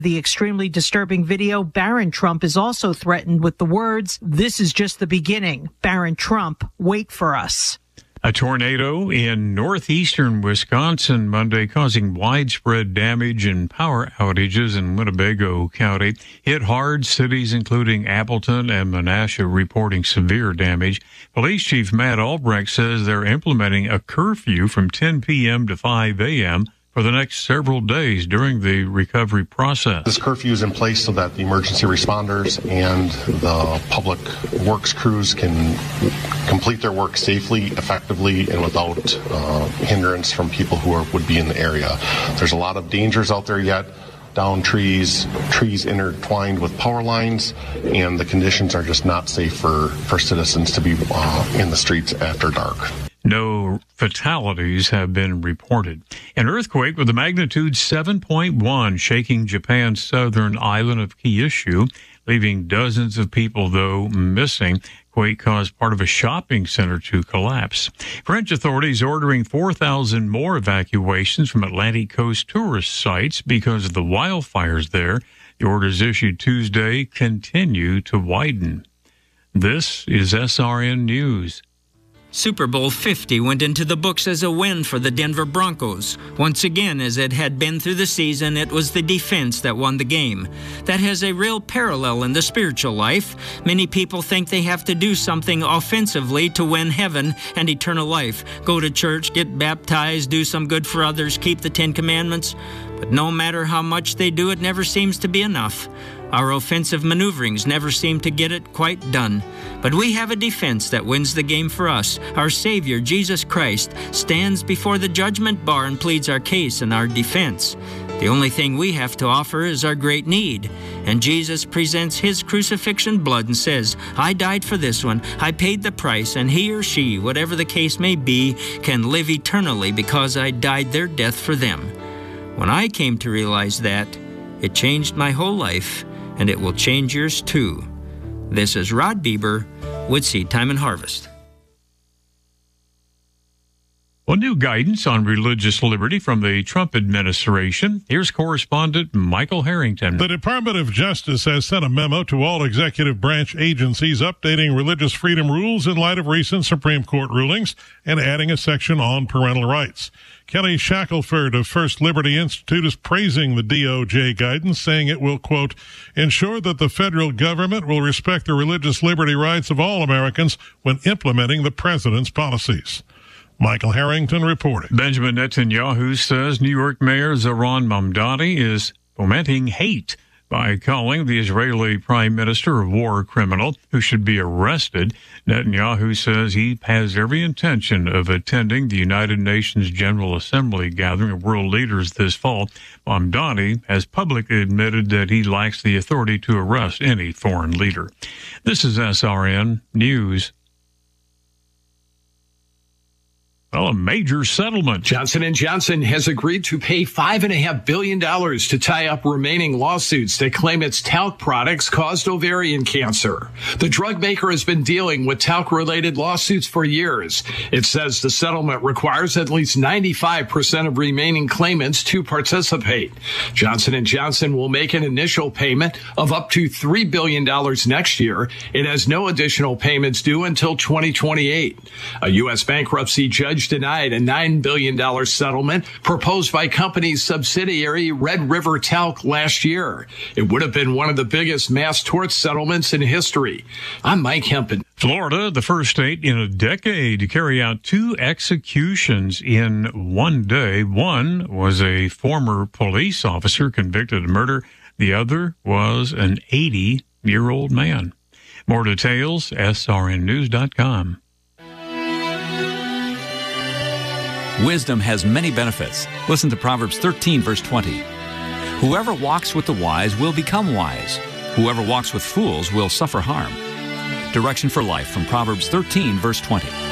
The extremely disturbing video, Barron Trump is also threatened with the words, "This is just the beginning. Barron Trump, wait for us." A tornado in northeastern Wisconsin Monday causing widespread damage and power outages in Winnebago County hit hard. Cities including Appleton and Menasha reporting severe damage. Police Chief Matt Albrecht says they're implementing a curfew from 10 p.m. to 5 a.m. for the next several days during the recovery process. This curfew is in place so that the emergency responders and the public works crews can complete their work safely, effectively, and without hindrance from people who would be in the area. There's a lot of dangers out there yet. Down trees intertwined with power lines, and the conditions are just not safe for citizens to be in the streets after dark. No fatalities have been reported. An earthquake with a magnitude 7.1 shaking Japan's southern island of Kyushu, leaving dozens of people, though, missing. Quake caused part of a shopping center to collapse. French authorities ordering 4,000 more evacuations from Atlantic coast tourist sites because of the wildfires there. The orders issued Tuesday continue to widen. This is SRN News. Super Bowl 50 went into the books as a win for the Denver Broncos. Once again, as it had been through the season, it was the defense that won the game. That has a real parallel in the spiritual life. Many people think they have to do something offensively to win heaven and eternal life. Go to church, get baptized, do some good for others, keep the 10 Commandments. But no matter how much they do, it never seems to be enough. Our offensive maneuverings never seem to get it quite done. But we have a defense that wins the game for us. Our Savior, Jesus Christ, stands before the judgment bar and pleads our case in our defense. The only thing we have to offer is our great need. And Jesus presents his crucifixion blood and says, I died for this one. I paid the price, and he or she, whatever the case may be, can live eternally because I died their death for them. When I came to realize that, it changed my whole life, and it will change yours too. This is Rod Bieber with Seed Time and Harvest. Well, new guidance on religious liberty from the Trump administration. Here's correspondent Michael Harrington. The Department of Justice has sent a memo to all executive branch agencies updating religious freedom rules in light of recent Supreme Court rulings and adding a section on parental rights. Kelly Shackelford of First Liberty Institute is praising the DOJ guidance, saying it will, quote, ensure that the federal government will respect the religious liberty rights of all Americans when implementing the president's policies. Michael Harrington reporting. Benjamin Netanyahu says New York Mayor Zohran Mamdani is fomenting hate by calling the Israeli prime minister a war criminal who should be arrested. Netanyahu says he has every intention of attending the United Nations General Assembly gathering of world leaders this fall. Mamdani has publicly admitted that he lacks the authority to arrest any foreign leader. This is SRN News. Well, a major settlement. Johnson & Johnson has agreed to pay $5.5 billion to tie up remaining lawsuits that claim its talc products caused ovarian cancer. The drug maker has been dealing with talc-related lawsuits for years. It says the settlement requires at least 95% of remaining claimants to participate. Johnson & Johnson will make an initial payment of up to $3 billion next year. It has no additional payments due until 2028. A U.S. bankruptcy judge denied a $9 billion settlement proposed by company's subsidiary Red River Talc last year. It would have been one of the biggest mass tort settlements in history. I'm Mike Hempen. Florida, the first state in a decade to carry out 2 executions in one day. One was a former police officer convicted of murder. The other was an 80-year-old man. More details, srnnews.com. Wisdom has many benefits. Listen to Proverbs 13, verse 20. Whoever walks with the wise will become wise. Whoever walks with fools will suffer harm. Direction for life from Proverbs 13, verse 20.